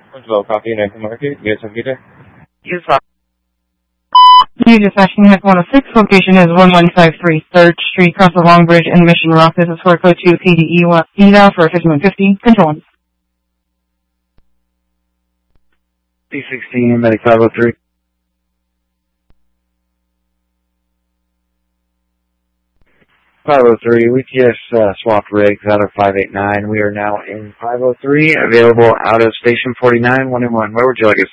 Well, copy and Anchor Market. You guys have a good day. You fuck. You dispatching Heck 106. Location is 1153 3rd Street, across the Long Bridge in Mission Rock. This is for code 2 PDE eval for 5150. Control 1. C16, Medic 503. We just swapped rigs out of 589. We are now in 503, available out of Station 49, 1 and 1. Where would you like us?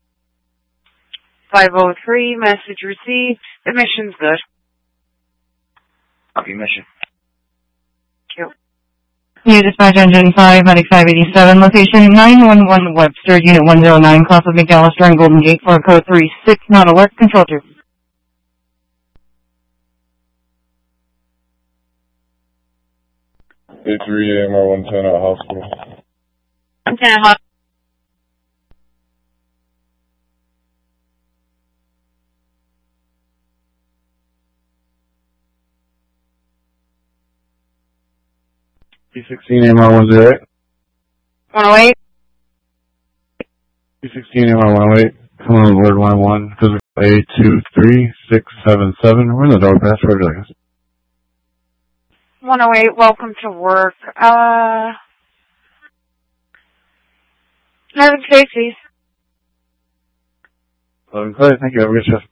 503, message received. The mission's good. Copy mission. Thank You dispatch engine 5, Medic 587, location 911 Webster, unit 109, cross of McAllister and Golden Gate for code 36, not alert, control 2. A3 AMR 110 at hospital. you. C16 AMR 108. 108. C16 AMR 108. Come on board line 1, physical A23677. We're in the door pass. Where would you like us? 108, welcome to work. Having safety. Clear, thank you. Have a good shift.